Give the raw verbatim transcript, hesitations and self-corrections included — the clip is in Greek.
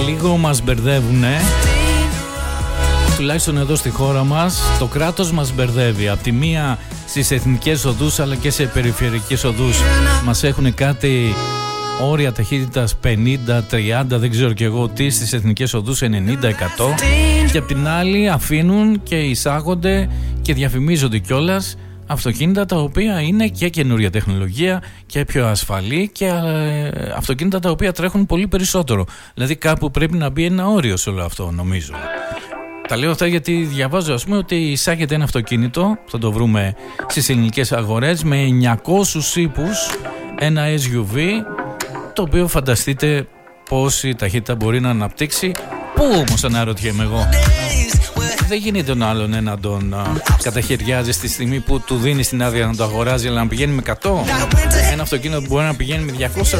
λίγο μας μπερδεύουνε. Τουλάχιστον εδώ στη χώρα μας το κράτος μας μπερδεύει. Απ' τη μία στις εθνικές οδούς αλλά και σε περιφερειακές οδούς μας έχουν κάτι όρια ταχύτητας πενήντα, τριάντα, δεν ξέρω και εγώ τι, στις εθνικές οδούς ενενήντα, εκατό, και απ' την άλλη αφήνουν και εισάγονται και διαφημίζονται κιόλας αυτοκίνητα τα οποία είναι και καινούρια τεχνολογία και πιο ασφαλή και ε, αυτοκίνητα τα οποία τρέχουν πολύ περισσότερο. Δηλαδή κάπου πρέπει να μπει ένα όριο σε όλο αυτό, νομίζω. Τα λέω αυτά γιατί διαβάζω, ας πούμε, ότι εισάγεται ένα αυτοκίνητο, θα το βρούμε στις ελληνικές αγορές, με εννιακόσιους ύπους, ένα ες γιου βι, το οποίο φανταστείτε πόση ταχύτητα μπορεί να αναπτύξει. Πού όμως, αναρωτιέμαι εγώ. Δεν γίνεται τον άλλον να τον α, καταχαιριάζει στη στιγμή που του δίνει την άδεια να το αγοράζει, αλλά να πηγαίνει με εκατό. Ένα αυτοκίνητο που μπορεί να πηγαίνει με διακόσια